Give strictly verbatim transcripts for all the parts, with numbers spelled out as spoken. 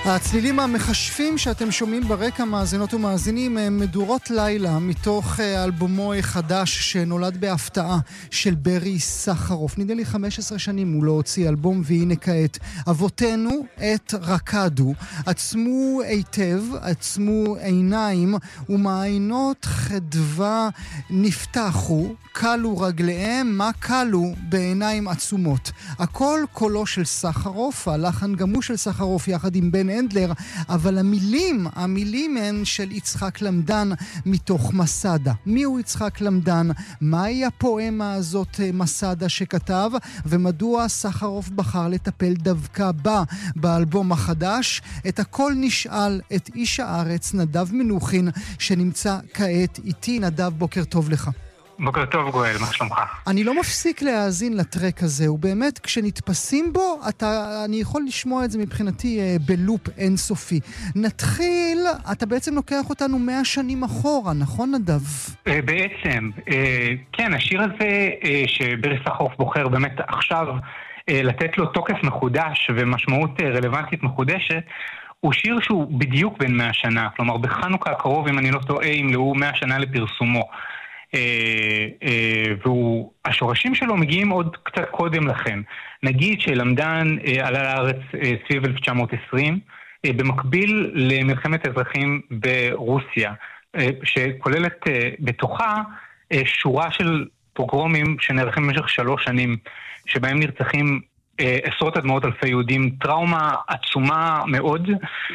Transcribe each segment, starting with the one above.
הצלילים המחשפים שאתם שומעים ברקע, מאזינות ומאזינים, הם מדורות לילה מתוך אלבומו החדש שנולד בהפתעה של ברי סחרוף. נדמה לי חמש עשרה שנים הוא לא הוציא אלבום, והנה כעת אבותינו את רקדו, עצמו היטב, עצמו עיניים ומעיינות חדווה נפתחו, קלו רגליהם, מה קלו בעיניים עצומות. הכל קולו של סחרוף, הלחן גם הוא של סחרוף יחד עם בן אנדלר, אבל המילים, המילים הן של יצחק למדן מתוך מסדה. מי הוא יצחק למדן? מהי הפואמה הזאת מסדה שכתב? ומדוע סחרוף בחר לטפל דווקא בה באלבום החדש? את הכל נשאל את איש הארץ נדב מנוחין שנמצא כעת איתי. נדב, בוקר טוב לך. בוקר טוב גואל, מה שלומך? אני לא מפסיק להאזין לטרק הזה, ובאמת כשנתפסים בו, אתה, אני יכול לשמוע את זה מבחינתי אה, בלופ אינסופי. נתחיל, אתה בעצם לוקח אותנו מאה שנים אחורה, נכון נדב? אה, בעצם, אה, כן, השיר הזה אה, שברי סחרוף בוחר באמת עכשיו אה, לתת לו תוקף מחודש ומשמעות אה, רלוונטית מחודשת, הוא שיר שהוא בדיוק בין מאה שנה, כלומר בחנוכה הקרוב, אם אני לא טועה, ימלאו מאה שנה לפרסומו. והשורשים שלו מגיעים עוד קצת קודם לכן. נגיד שלמדן עלה לארץ סביב אלף תשע מאות ועשרים, במקביל למלחמת האזרחים ברוסיה, שכוללת בתוכה שורה של פוגרומים שנערכים במשך שלוש שנים, שבהם נרצחים עשרות עד מאות אלפי יהודים, טראומה עצומה מאוד,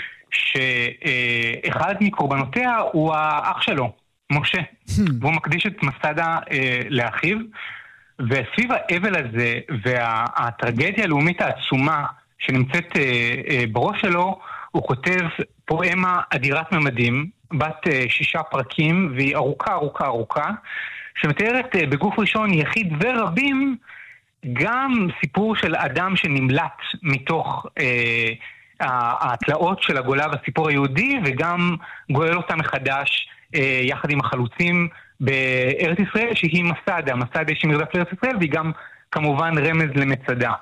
שאחד מקורבנותיה הוא האח שלו, משה, והוא מקדיש את מסדה אה, לאחיו, וסביב האבל הזה והטרגדיה הלאומית העצומה שנמצאת אה, אה, בראש שלו, הוא כותב פואמה אדירת ממדים, בת אה, שישה פרקים, והיא ארוכה ארוכה ארוכה, שמתארת אה, בגוף ראשון יחיד ורבים, גם סיפור של אדם שנמלט מתוך אה, התלאות של הגולה והסיפור היהודי, וגם גואל אותה מחדש, יחד עם החלוצים בארץ ישראל, שהיא מסדה. מסדה שהיא מרדף לארץ ישראל, והיא גם כמובן רמז למצדה.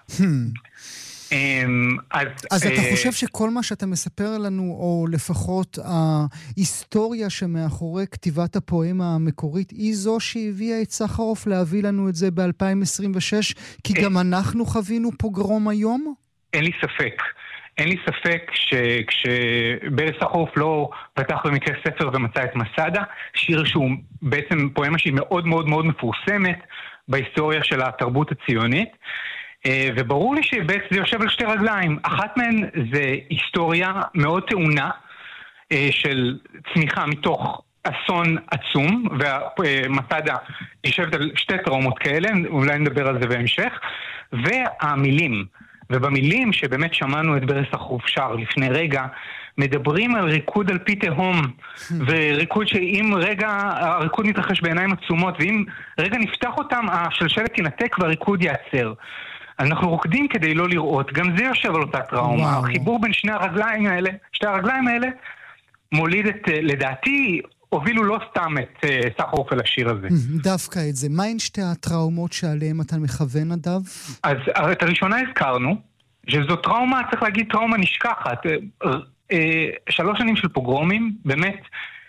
אז אתה חושב שכל מה שאתה מספר לנו, או לפחות ההיסטוריה שמאחורי כתיבת הפואמה המקורית, היא זו שהביאה את סחרוף להביא לנו את זה ב-אלפיים עשרים ושש, כי גם אנחנו חווינו פוגרום היום? אין לי ספק. אין לי ספק שכשברי סחרוף לא פתח במקרה ספר ומצא את מסדה, שיר שהוא בעצם פואמה שהיא מאוד מאוד מאוד מפורסמת בהיסטוריה של התרבות הציונית, וברור לי שבעצם זה יושב על שתי רגליים. אחת מהן זה היסטוריה מאוד טעונה של צמיחה מתוך אסון עצום, והמסדה יושבת על שתי טראומות כאלה, אולי נדבר על זה בהמשך, והמילים. ובמילים שבאמת שמענו את ברי סחרוף שר לפני רגע, מדברים על ריקוד על פי תהום, וריקוד שאם רגע, הריקוד נתרחש בעיניים עצומות, ואם רגע נפתח אותם, השלשלת תינתק והריקוד יעצר. אנחנו רוקדים כדי לא לראות, גם זה יושב על אותה טראומה. וואו. החיבור בין שני הרגליים האלה, שתי הרגליים האלה, מוליד את, לדעתי, הובילו לא סתם את סחרוף אל השיר הזה. דווקא את זה. מה הן שתי הטראומות שעליהן אתה מכוון, נדב? אז את הראשונה הזכרנו, שזו טראומה, צריך להגיד טראומה נשכחת. שלוש שנים של פוגרומים, באמת,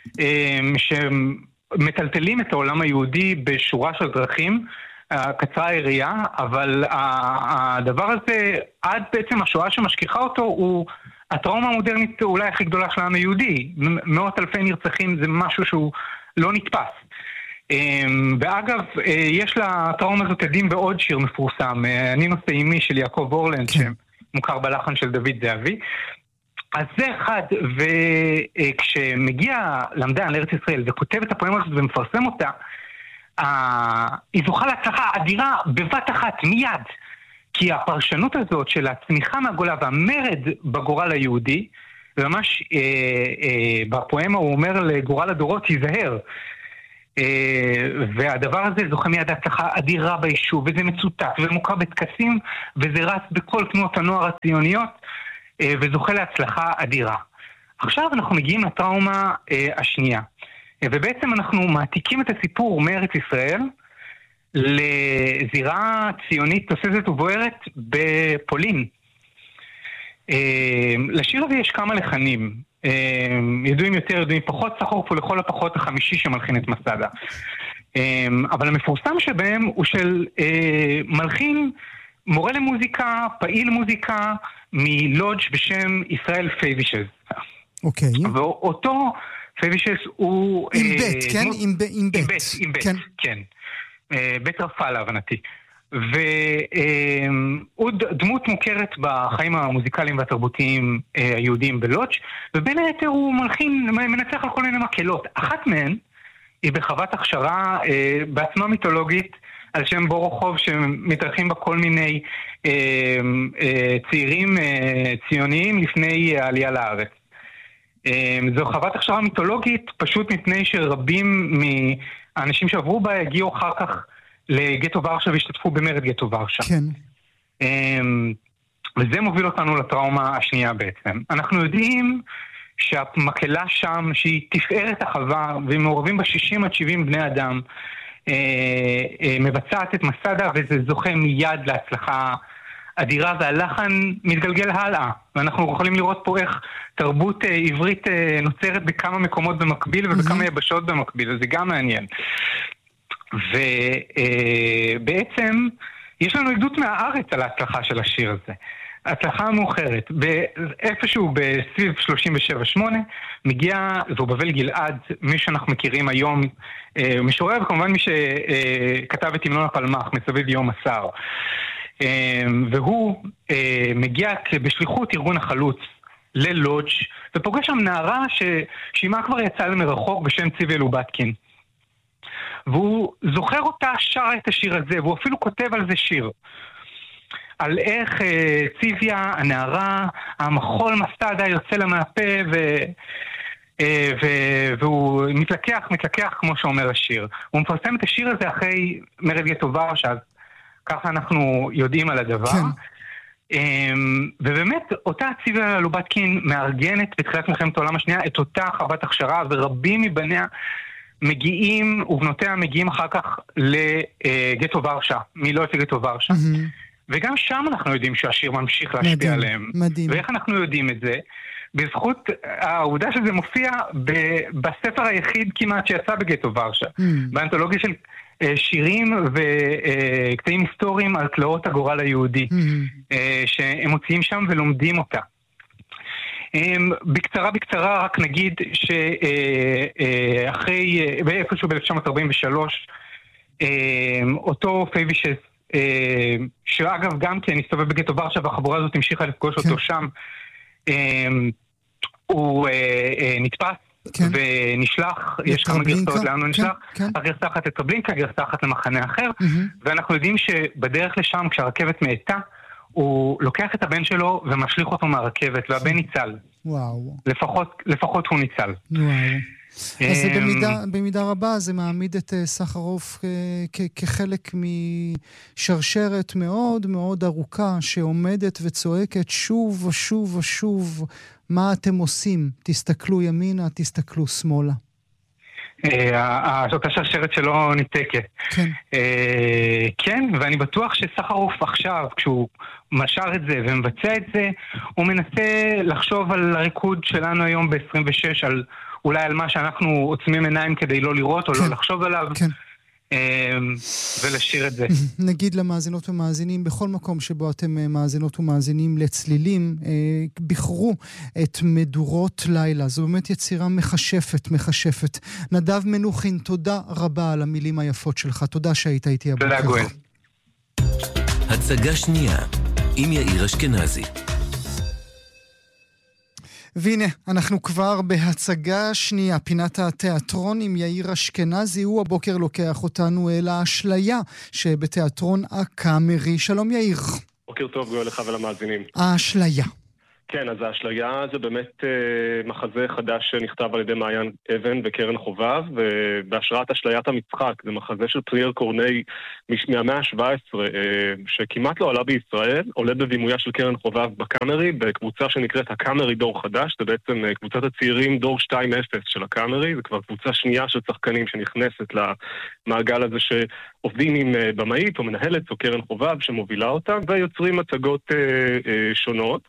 שמטלטלים את העולם היהודי בשורה של דרכים, קצרה היריעה, אבל הדבר הזה, עד בעצם השואה שמשכיחה אותו, הוא הטראומה המודרנית אולי הכי גדולה של העם היהודי. מאות אלפי נרצחים זה משהו שהוא לא נתפס. ואגב, יש לטראומה הזאת עדים בעוד שיר מפורסם, אני נושא אימי של יעקב אורלנד, שמוכר בלחן של דוד זהבי. אז זה אחד, וכשמגיע למדן לארץ ישראל וכותב את הפואמה הזאת ומפרסם אותה, היא זוכה להצלחה אדירה בבת אחת, מיד. כי הפרשנות הזאת של הצמיחה מהגולה והמרד בגורל היהודי, וממש אה, אה, בפואמה הוא אומר לגורל הדורות, תיזהר. אה, והדבר הזה זוכה מיד הצלחה אדירה ביישוב, וזה מצוטט ומוכר בטקסים, וזה רץ בכל תנועות הנוער הציוניות, אה, וזוכה להצלחה אדירה. עכשיו אנחנו מגיעים לטראומה אה, השנייה, אה, ובעצם אנחנו מעתיקים את הסיפור מארץ ישראל, לזירה ציונית תוססת ובוערת בפולין. לשיר הזה יש כמה לחנים, ידועים יותר, ידועים פחות, סחרוף הוא לכל הפחות החמישי שמלחין את מסדה. אבל המפורסם שבהם הוא של מלחין, מורה למוזיקה, פעיל מוזיקה, מלודג' בשם ישראל פייבישז. אוקיי. ואותו פייבישז הוא... עם בית, כן? עם בית. עם בית, עם בית, כן. בית רפה להבנתי. והוא דמות מוכרת בחיים המוזיקליים והתרבותיים היהודיים בלודג', ובין היתר הוא מלחין, מנצח על כל מיני מקהלות. אחת מהן היא בחוות הכשרה בעצמה מיתולוגית, על שם בורוכוב, שמתארחים בה כל מיני אה, אה, צעירים אה, ציוניים לפני העלייה לארץ. אה, זו חוות הכשרה מיתולוגית, פשוט מפני שרבים מהאנשים שעברו בה הגיעו אחר כך לגטו ורשה והשתתפו במרד גטו ורשה. כן. אה, וזה מוביל אותנו לטראומה השנייה בעצם. אנחנו יודעים שהמקהלה שם, שהיא תפארת החווה, והם מעורבים ב-שישים עד שבעים בני אדם, מבצעת את מסדה, וזה זוכה מיד להצלחה אדירה, והלחן מתגלגל הלאה. ואנחנו יכולים לראות פה איך תרבות עברית נוצרת בכמה מקומות במקביל ובכמה יבשות במקביל, וזה גם מעניין. ובעצם יש לנו עדות מהארץ על ההצלחה של השיר הזה. ההצלחה המאוחרת, איפשהו בסביב שלושים ושבע שמונה, מגיע זרובבל גלעד, מי שאנחנו מכירים היום, משורר, וכמובן מי שכתב את המנון הפלמ"ח, מסביב יום הסער. והוא מגיע בשליחות ארגון החלוץ ללודג' ופוגש שם נערה ששימה כבר יצאה למרחוק בשם ציוויה לובטקין. והוא זוכר אותה, שרה את השיר הזה, והוא אפילו כותב על זה שיר. על איך אה, ציוויה, הנערה, המחול מסדה יוצא לה מהפה ו, אה, ו, והוא מתלקח, מתלקח כמו שאומר השיר. הוא מפרסם את השיר הזה אחרי מרד גטו ורשה, ככה אנחנו יודעים על הדבר. כן. אה, ובאמת אותה ציוויה לובטקין מארגנת בתחילת מלחמת העולם השנייה את אותה חוות הכשרה, ורבים מבניה מגיעים, ובנותיה מגיעים אחר כך לגטו ורשה, מלודג' לגטו ורשה. Mm-hmm. וגם שם אנחנו יודעים שהשיר ממשיך להשפיע מדהים, עליהם. מדהים. ואיך אנחנו יודעים את זה? בזכות העובדה שזה מופיע ב- בספר היחיד כמעט שיצא בגטו ורשה. Mm. באנתולוגיה של uh, שירים וקטעים uh, היסטוריים על תלאות הגורל היהודי. Mm. Uh, שהם מוציאים שם ולומדים אותה. Um, בקצרה בקצרה רק נגיד שאחרי, uh, uh, באיפשהו ב-אלף תשע מאות ארבעים ושלוש, uh, אותו פייבישז, Uh, שאגב גם כן הסתובב בגטו ורשה והחבורה הזאת המשיכה לפגוש כן. אותו שם, uh, הוא uh, uh, נתפס כן. ונשלח, יש כמה גרסאות לאן הוא כן, נשלח, כן. הגרסה אחת לטרבלינקה, הגרסה אחת למחנה אחר, mm-hmm. ואנחנו יודעים שבדרך לשם כשהרכבת מאטה, הוא לוקח את הבן שלו ומשליך אותו מהרכבת, והבן ניצל. וואו. לפחות, לפחות הוא ניצל. וואו. אז במידה, במידה רבה זה מעמיד את סחרוף כחלק משרשרת מאוד מאוד ארוכה שעומדת וצועקת שוב ושוב ושוב מה אתם עושים, תסתכלו ימינה, תסתכלו שמאלה. אותה שרשרת שלא ניתקת. כן. כן, ואני בטוח שסחרוף עכשיו, כשהוא משר את זה ומבצע את זה, הוא מנסה לחשוב על הריקוד שלנו היום ב-עשרים ושש, על אולי על מה שאנחנו עוצמים עיניים כדי לא לראות או כן, לא לחשוב עליו, כן. ולשיר את זה. נגיד למאזינות ומאזינים, בכל מקום שבו אתם מאזינות ומאזינים לצלילים, בחרו את מדורות לילה. זו באמת יצירה מחשפת, מחשפת. נדב מנוחין, תודה רבה על המילים היפות שלך. תודה שהיית איתי הבוקר. תודה גואל. הצגה שנייה, עם יאיר אשכנזי. והנה, אנחנו כבר בהצגה שנייה, פינת התיאטרון עם יאיר אשכנזי, הוא הבוקר לוקח אותנו אל האשליה שבתיאטרון הקאמרי. שלום יאיר. בוקר טוב גואל לך ולמאזינים. האשליה. כן, אז האשליה זה באמת אה, מחזה חדש שנכתב על ידי מעיין אבן וקרן חובב, ובהשראת אשליית המצחק, זה מחזה של טרייר קורני מהמאה ה-שבע עשרה, אה, שכמעט לא עלה בישראל, עולה בבימויה של קרן חובב בקאמרי, בקבוצה שנקראת הקאמרי דור חדש, זה בעצם אה, קבוצת הצעירים דור שתיים אפס של הקאמרי, זה כבר קבוצה שנייה של שחקנים שנכנסת למעגל הזה שעובדים עם אה, במאית או מנהלת או קרן חובב שמובילה אותה, ויוצרים מצגות אה, אה, שונות.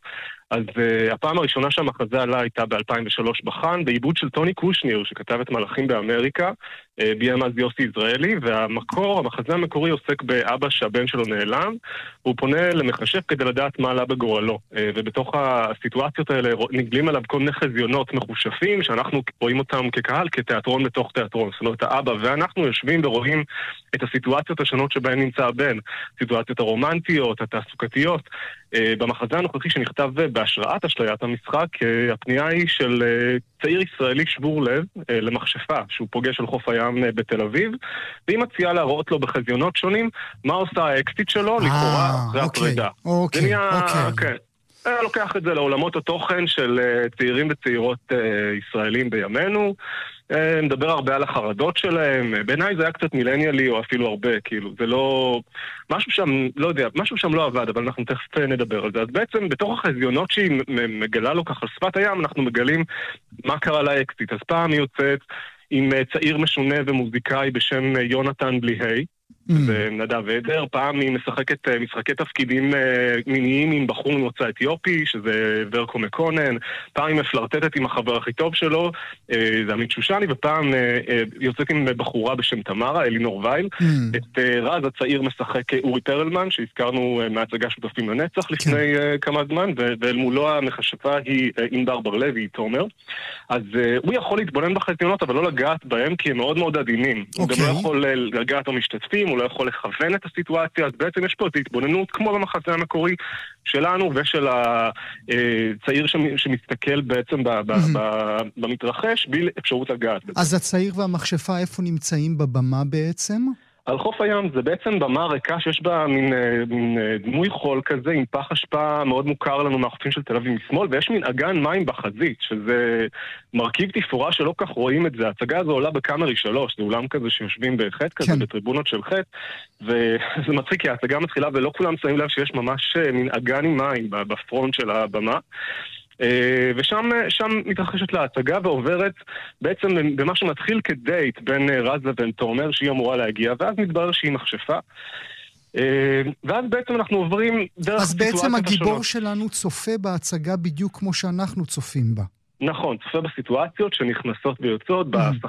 אז uh, הפעם הראשונה שהמחזה עלה הייתה ב-אלפיים ושלוש בחן, בעיבוד של טוני קושניר, שכתב את מלאכים באמריקה, uh, ביים אז יוסי יזרעאלי, והמקור, המחזה המקורי עוסק באבא שהבן שלו נעלם, הוא פונה למחשב כדי לדעת מה עלה בגורלו, uh, ובתוך הסיטואציות האלה נגלים עליו כל מיני חזיונות מחושפים, שאנחנו רואים אותם כקהל, כתיאטרון בתוך תיאטרון. זאת אומרת, האבא ואנחנו יושבים ורואים את הסיטואציות השונות שבהן נמצא הבן, סיטואציות הרומנטיות, התעסוקתיות. במחזה הנוכחי שנכתב בהשראת אשליית המשחק, הפנייה היא של צעיר ישראלי שבור לב למכשפה, שהוא פוגש על חוף הים בתל אביב, והיא מציעה להראות לו בחזיונות שונים מה עושה האקסיט שלו, לכאורה זה הפרידה. אוקיי, זה נהיה, אוקיי. כן. לוקח את זה לעולמות התוכן של צעירים וצעירות ישראלים בימינו, מדבר הרבה על החרדות שלהם, בעיניי זה היה קצת מילניאלי או אפילו הרבה, כאילו, זה לא, משהו שם, לא יודע, משהו שם לא עבד, אבל אנחנו תכף נדבר על זה. אז בעצם בתוך החזיונות שהיא מגלה לו ככה על שפת הים, אנחנו מגלים מה קרה לאקסיט. אז פעם היא יוצאת עם צעיר משונה ומוזיקאי בשם יונתן בליהי, זה נדב עדר, פעם היא משחקת משחקי תפקידים מיניים עם בחור ממוצא אתיופי, שזה ורקו מקונן, פעם היא מפלרטטת עם החבר הכי טוב שלו, זה עמית שושני, ופעם יוצאת עם בחורה בשם תמרה, אלינור וייל, את רז הצעיר משחק אורי פרלמן, שהזכרנו מהצגה שותפים לנצח לפני כמה זמן, ואל מולו המכשפה היא ענבר בר-לב, היא תומר, אז הוא יכול להתבונן בחזיונות, אבל לא לגעת בהם, כי הם מאוד מאוד עדינים. הוא גם לא יכול לגעת במשתתפים, הוא לא יכול לכוון את הסיטואציה, אז בעצם יש פה את ההתבוננות, כמו במחזה המקורי שלנו ושל הצעיר שמסתכל בעצם במתרחש, בלי אפשרות לגעת. אז הצעיר והמכשפה איפה נמצאים בבמה בעצם? על חוף הים זה בעצם במה ריקה שיש בה מין, מין דמוי חול כזה עם פח אשפה מאוד מוכר לנו מהחופים של תל אביב משמאל, ויש מין אגן מים בחזית, שזה מרכיב תפאורה שלא כך רואים את זה. ההצגה הזו עולה בקאמרי שלוש, זה אולם כזה שיושבים בחט כזה, כן. בטריבונות של חט, וזה מצחיק כי ההצגה מתחילה ולא כולם שמים לב שיש ממש מין אגן עם מים בפרונט של הבמה. ושם שם מתרחשת להצגה ועוברת בעצם במה שמתחיל כדייט בין רז לבין תומר שהיא אמורה להגיע, ואז מתברר שהיא מכשפה, ואז בעצם אנחנו עוברים דרך אז בעצם הגיבור שלנו צופה בהצגה בדיוק כמו שאנחנו צופים בה. נכון, צופה בסיטואציות שנכנסות ויוצאות,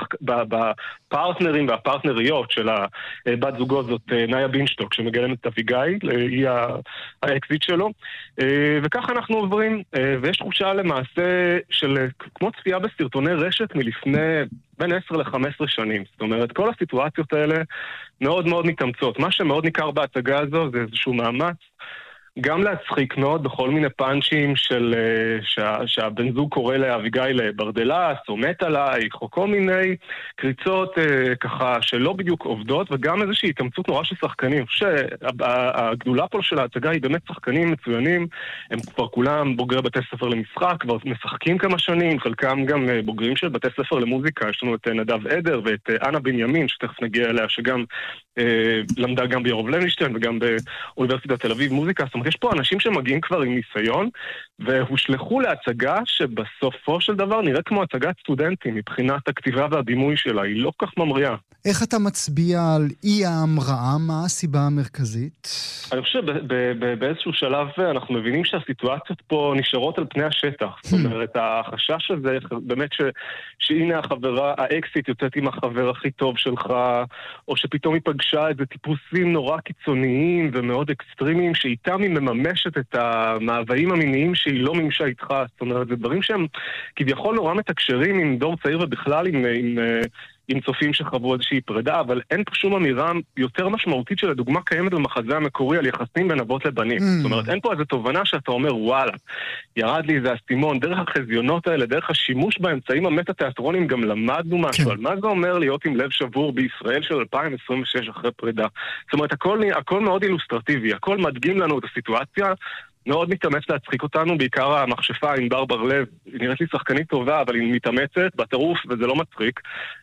בפרטנרים והפרטנריות של הבת זוגו זאת נאיה בינשטוק, שמגלמת את אביגיל, היא האקזיט שלו, וככה אנחנו עוברים, ויש תחושה למעשה של כמו צפייה בסרטוני רשת מלפני בין עשר לחמש עשרה שנים. זאת אומרת, כל הסיטואציות האלה מאוד מאוד מתאמצות. מה שמאוד ניכר בהצגה הזו זה איזשהו מאמץ, גם להצחיק מאוד בכל מיני פאנצ'ים של שה, שהבן זוג קורא לאביגיל ברדלס או מת עלייך או כל מיני קריצות אה, ככה שלא בדיוק עובדות, וגם איזושהי התאמצות נורא של שחקנים. אני חושב שהגדולה פה של ההצגה היא באמת שחקנים מצוינים, הם כבר כולם בוגרי בתי ספר למשחק, כבר משחקים כמה שנים, חלקם גם בוגרים של בתי ספר למוזיקה. יש לנו את נדב עדר ואת אנה בנימין שתכף נגיע אליה, שגם אה, למדה גם בירוב לוינשטיין וגם באוניברסיטת תל אביב מוזיקה. זאת אומרת, יש פה אנשים שמגיעים כבר עם ניסיון, והושלחו להצגה שבסופו של דבר נראית כמו הצגת סטודנטים, מבחינת הכתיבה והבימוי שלה, היא לא כך ממריאה. איך אתה מצביע על אי ההמראה? מה הסיבה המרכזית? אני חושב שבאיזשהו שלב אנחנו מבינים שהסיטואציות פה נשארות על פני השטח. זאת אומרת, החשש הזה, באמת שהנה החברה, האקסיט יוצאת עם החבר הכי טוב שלך, או שפתאום היא פגשה איזה טיפוסים נורא קיצוניים ומאוד אקסטרימיים, שאיתם היא מממשת את המאוויים המיניים שהיא לא ממשה איתך. זאת אומרת, זה דברים שהם כביכול נורא מתקשרים עם דור צעיר ובכלל עם... עם עם צופים שחוו איזושהי פרידה, אבל אין פה שום אמירה יותר משמעותית שלדוגמה קיימת במחזה המקורי על יחסים בין אבות לבנים. Mm. זאת אומרת, אין פה איזו תובנה שאתה אומר, וואלה, ירד לי איזה אסימון, דרך החזיונות האלה, דרך השימוש באמצעים המטה-תיאטרונים, גם למדנו משהו, כן. על מה זה אומר להיות עם לב שבור בישראל של אלפיים עשרים ושש אחרי פרידה. זאת אומרת, הכל, הכל מאוד אילוסטרטיבי, הכל מדגים לנו את הסיטואציה, מאוד מתאמץ להצחיק אותנו, בעיקר המכשפה עם בר בר-לב, היא נראית לי שחקנית טובה, אבל היא מתאמצת בטירוף וזה לא מצחיק.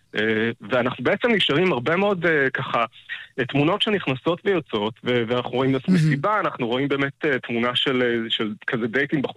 ואנחנו בעצם נשארים הרבה מאוד ככה תמונות שנכנסות ויוצאות, ואנחנו רואים מסיבה, אנחנו רואים באמת תמונה של כזה דייטים בחוץ